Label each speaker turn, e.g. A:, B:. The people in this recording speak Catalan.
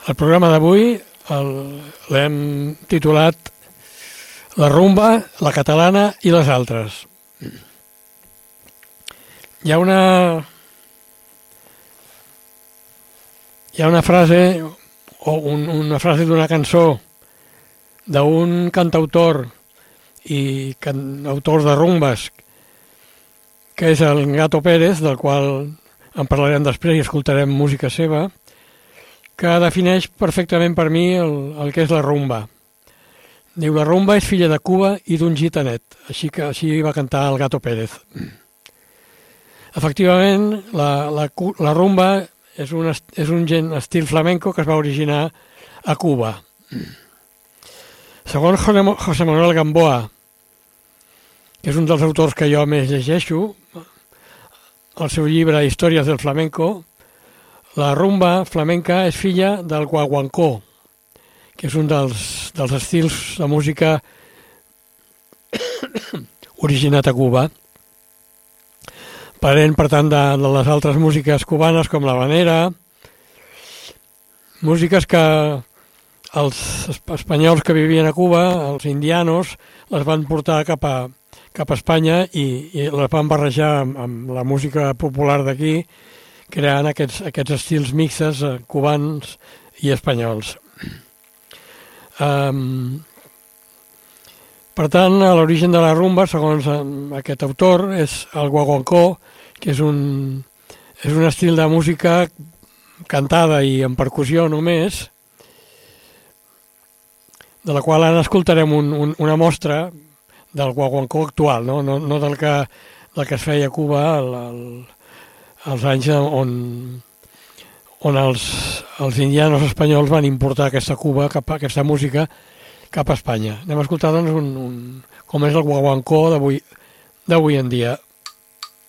A: El programa d'avui l'hem titulat La rumba, la catalana i les altres. Hi ha una frase o una frase d'una cançó d'un cantautor i autor de rumbes que és el Gato Pérez, del qual en parlarem després i escoltarem música seva, que defineix perfectament per mi el que és la rumba. Diu, la rumba és filla de Cuba i d'un gitanet. Així va cantar el Gato Pérez. Efectivament, la rumba és un estil flamenco que es va originar a Cuba. Segons José Manuel Gamboa, que és un dels autors que jo més llegeixo, el seu llibre Històries del flamenco, la rumba flamenca és filla del guaguancó, que és un dels estils de música originat a Cuba, parent, per tant, de les altres músiques cubanes com l'havanera, músiques que els espanyols que vivien a Cuba, els indianos, les van portar cap a Espanya i les van barrejar amb la música popular d'aquí, creant aquests estils mixtes cubans i espanyols. Per tant, l'origen de la rumba, segons aquest autor, és el guaguancó, que és un estil de música cantada i en percussió només, de la qual ara escoltarem una mostra del guaguancó actual, no del que es feia a Cuba als anys on els indianos espanyols van importar aquesta música cap a Espanya. Anem a escoltar, doncs, com és el guaguancó d'avui en dia.